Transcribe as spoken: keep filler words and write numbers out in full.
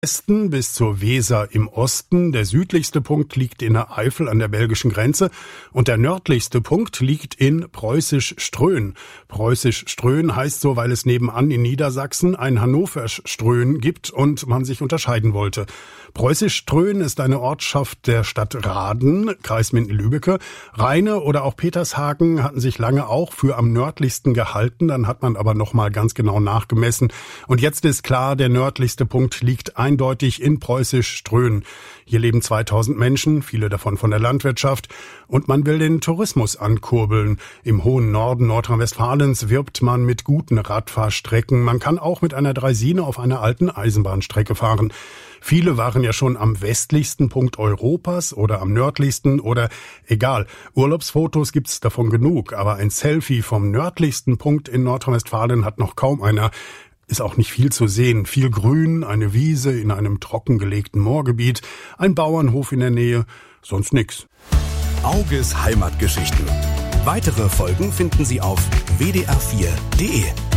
Westen bis zur Weser im Osten. Der südlichste Punkt liegt in der Eifel an der belgischen Grenze und der nördlichste Punkt liegt in Preußisch-Ströhen. Preußisch-Ströhen heißt so, weil es nebenan in Niedersachsen ein Hannover-Ströhen gibt und man sich unterscheiden wollte. Preußisch-Ströhen ist eine Ortschaft der Stadt Rahden, Kreis Minden-Lübbecke. Rheine oder auch Petershagen hatten sich lange auch für am nördlichsten gehalten, dann hat man aber noch mal ganz genau nachgemessen. Und jetzt ist klar, der nördlichste Punkt liegt eindeutig in Preußisch-Ströhen. Hier leben zweitausend Menschen, viele davon von der Landwirtschaft, und man will den Tourismus ankurbeln. Im hohen Norden Nordrhein-Westfalens wirbt man mit guten Radfahrstrecken. Man kann auch mit einer Draisine auf einer alten Eisenbahnstrecke fahren. Viele waren ja schon am westlichsten Punkt Europas oder am nördlichsten oder egal. Urlaubsfotos gibt's davon genug, aber ein Selfie vom nördlichsten Punkt in Nordrhein-Westfalen hat noch kaum einer. Ist auch nicht viel zu sehen. Viel Grün, eine Wiese in einem trockengelegten Moorgebiet, ein Bauernhof in der Nähe, sonst nix. Auges Heimatgeschichten. Weitere Folgen finden Sie auf w d r vier punkt d e.